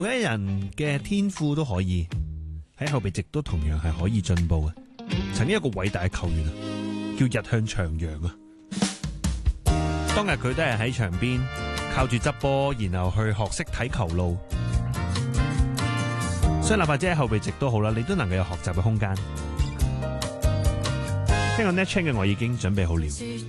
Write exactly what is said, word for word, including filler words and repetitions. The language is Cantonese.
每一人嘅天賦都可以喺後備席都同樣係可以進步嘅。曾經有一個偉大嘅球員啊，叫日向翔陽啊。當日佢都係喺場邊靠住執波，然後去學識睇球路。所以哪怕者喺後備席都好啦，你都能夠有學習嘅空間。聽個 Nat Chan 嘅我已經準備好了。